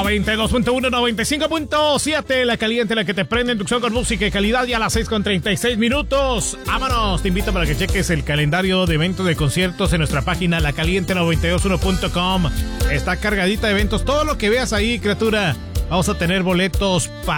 92.1, 95.7, la caliente, la que te prende, inducción con música y calidad, y a las 6:36 minutos. ¡Vámonos! Te invito para que cheques el calendario de eventos de conciertos en nuestra página lacaliente921.com. Está cargadita de eventos. Todo lo que veas ahí, criatura. Vamos a tener boletos para